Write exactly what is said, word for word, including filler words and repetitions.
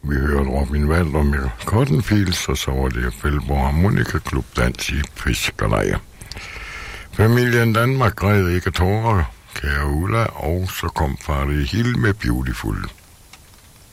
Vi hørte Robin Walter med Cottonfields, og så var det Fældborg Harmonika Klub dans i Fiskerleje. Familien Danmark græd ikke tårer, kære Ulla, og så kom far i Hild med Beautiful.